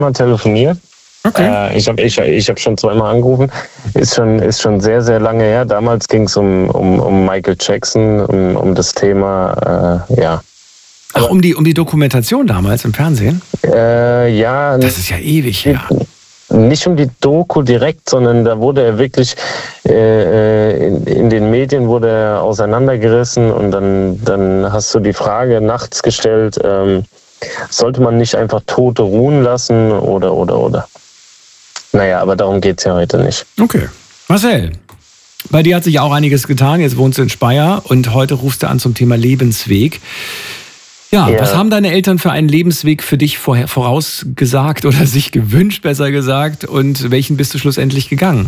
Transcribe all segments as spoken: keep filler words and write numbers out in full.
zweimal telefoniert. Okay. Äh, ich habe ich, ich hab schon zweimal angerufen. Ist schon, ist schon sehr, sehr lange her. Damals ging es um, um, um Michael Jackson, um, um das Thema, äh, ja. Ach, um die, um die Dokumentation damals im Fernsehen? Äh, ja. Das ist ja ewig her. Nicht um die Doku direkt, sondern da wurde er wirklich, äh, in, in den Medien wurde er auseinandergerissen und dann, dann hast du die Frage nachts gestellt, ähm, sollte man nicht einfach Tote ruhen lassen oder, oder, oder. Naja, aber darum geht es ja heute nicht. Okay. Marcel, bei dir hat sich auch einiges getan. Jetzt wohnst du in Speyer und heute rufst du an zum Thema Lebensweg. Ja, ja, was haben deine Eltern für einen Lebensweg für dich vorher, vorausgesagt oder sich gewünscht, besser gesagt? Und welchen bist du schlussendlich gegangen?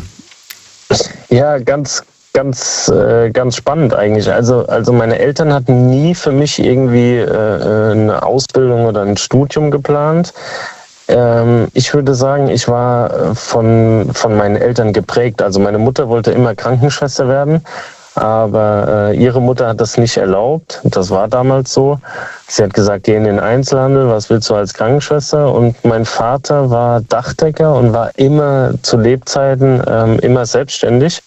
Ja, ganz, ganz, äh, ganz spannend eigentlich. Also, also meine Eltern hatten nie für mich irgendwie äh, eine Ausbildung oder ein Studium geplant. Ähm, ich würde sagen, ich war von, von meinen Eltern geprägt. Also meine Mutter wollte immer Krankenschwester werden. Aber äh, ihre Mutter hat das nicht erlaubt. Das war damals so. Sie hat gesagt, geh in den Einzelhandel, was willst du als Krankenschwester? Und mein Vater war Dachdecker und war immer zu Lebzeiten ähm, immer selbstständig.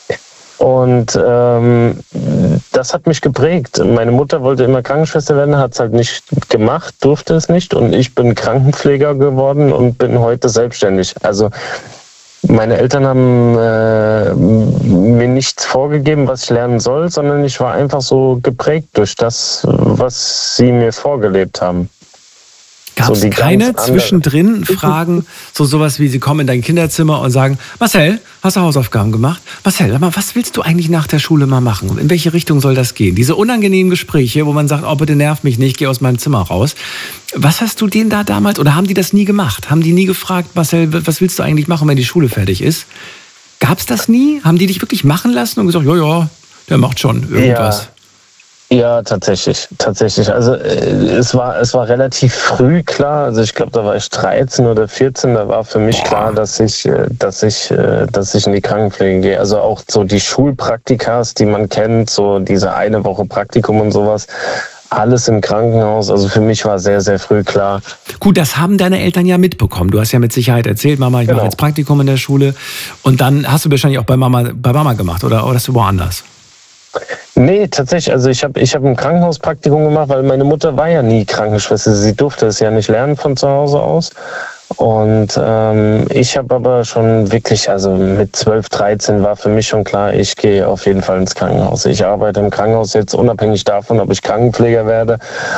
Und ähm, das hat mich geprägt. Meine Mutter wollte immer Krankenschwester werden, hat es halt nicht gemacht, durfte es nicht. Und ich bin Krankenpfleger geworden und bin heute selbstständig. Also meine Eltern haben äh, mir nichts vorgegeben, was ich lernen soll, sondern ich war einfach so geprägt durch das, was sie mir vorgelebt haben. Gab es so keine zwischendrin Fragen, so sowas wie, sie kommen in dein Kinderzimmer und sagen, Marcel, hast du Hausaufgaben gemacht? Marcel, sag mal, was willst du eigentlich nach der Schule mal machen? In welche Richtung soll das gehen? Diese unangenehmen Gespräche, wo man sagt, oh, bitte nerv mich nicht, geh aus meinem Zimmer raus. Was hast du denen da damals, oder haben die das nie gemacht? Haben die nie gefragt, Marcel, was willst du eigentlich machen, wenn die Schule fertig ist? Gab es das nie? Haben die dich wirklich machen lassen und gesagt, ja, ja, der macht schon irgendwas? Ja. Ja, tatsächlich, tatsächlich. Also äh, es war es war relativ früh klar. Also ich glaube, da war ich dreizehn oder vierzehn. Da war für mich Boah. klar, dass ich äh, dass ich äh, dass ich in die Krankenpflege gehe. Also auch so die Schulpraktikas, die man kennt, so diese eine Woche Praktikum und sowas. Alles im Krankenhaus. Also für mich war sehr, sehr früh klar. Gut, das haben deine Eltern ja mitbekommen. Du hast ja mit Sicherheit erzählt, Mama, ich genau. mache jetzt Praktikum in der Schule. Und dann hast du wahrscheinlich auch bei Mama bei Mama gemacht, oder, oder hast du woanders? Nee, tatsächlich. Also ich habe ich hab ein Krankenhauspraktikum gemacht, weil meine Mutter war ja nie Krankenschwester. Sie durfte es ja nicht lernen von zu Hause aus. Und ähm, ich habe aber schon wirklich, also mit zwölf, dreizehn war für mich schon klar, ich gehe auf jeden Fall ins Krankenhaus. Ich arbeite im Krankenhaus jetzt unabhängig davon, ob ich Krankenpfleger werde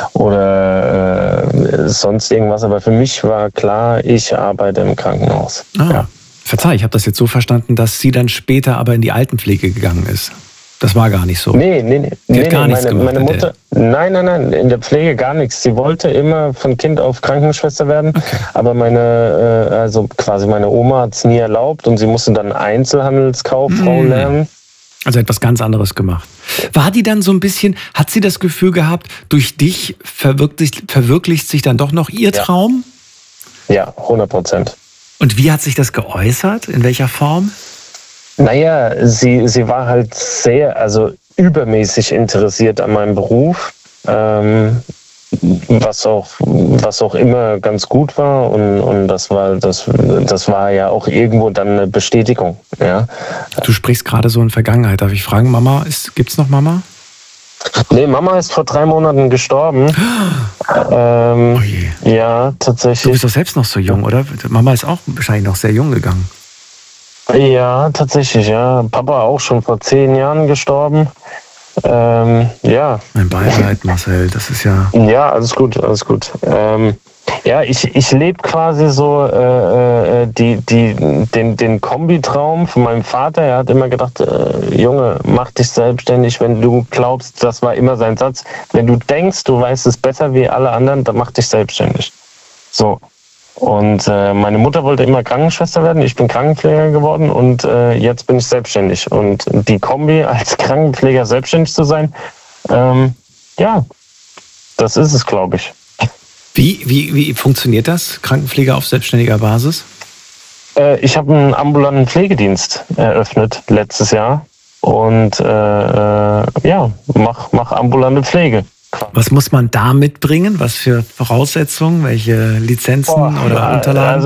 oder äh, sonst irgendwas. Aber für mich war klar, ich arbeite im Krankenhaus. Ah, ja. Verzeih, ich habe das jetzt so verstanden, dass sie dann später aber in die Altenpflege gegangen ist. Das war gar nicht so. Nee, nee, nee. Die nee, hat gar nee, nichts meine, gemacht. Meine Mutter, nein, nein, nein, in der Pflege gar nichts. Sie wollte immer von Kind auf Krankenschwester werden, okay. aber meine, äh, also quasi meine Oma hat es nie erlaubt und sie musste dann Einzelhandelskauffrau mmh. lernen. Also etwas ganz anderes gemacht. War die dann so ein bisschen, hat sie das Gefühl gehabt, durch dich verwirklicht, verwirklicht sich dann doch noch ihr ja. Traum? Ja, hundert Prozent. Und wie hat sich das geäußert? In welcher Form? Naja, sie, sie war halt sehr, also übermäßig interessiert an meinem Beruf, ähm, was auch, was auch immer ganz gut war und, und das war, das, das war ja auch irgendwo dann eine Bestätigung, ja. Du sprichst gerade so in Vergangenheit. Darf ich fragen, Mama, ist, gibt's noch Mama? Nee, Mama ist vor drei Monaten gestorben. ähm, oh je. Ja, tatsächlich. Du bist doch selbst noch so jung, oder? Mama ist auch wahrscheinlich noch sehr jung gegangen. Ja, tatsächlich, ja. Papa auch schon vor zehn Jahren gestorben. Ähm, ja. Mein Beileid, Marcel, das ist ja... Ja, alles gut, alles gut. Ähm, ja, ich, ich lebe quasi so äh, äh, die, die, den, den Kombitraum von meinem Vater. Er hat immer gedacht, äh, Junge, mach dich selbstständig, wenn du glaubst, das war immer sein Satz, wenn du denkst, du weißt es besser wie alle anderen, dann mach dich selbstständig. So. Und äh, meine Mutter wollte immer Krankenschwester werden, ich bin Krankenpfleger geworden und äh, jetzt bin ich selbstständig. Und die Kombi, als Krankenpfleger selbstständig zu sein, ähm, ja, das ist es, glaube ich. Wie, wie, wie funktioniert das, Krankenpfleger auf selbstständiger Basis? Äh, ich habe einen ambulanten Pflegedienst eröffnet letztes Jahr und äh, äh, ja, mach, mach ambulante Pflege Was muss man da mitbringen? Was für Voraussetzungen? Welche Lizenzen Boah, oder Unterlagen?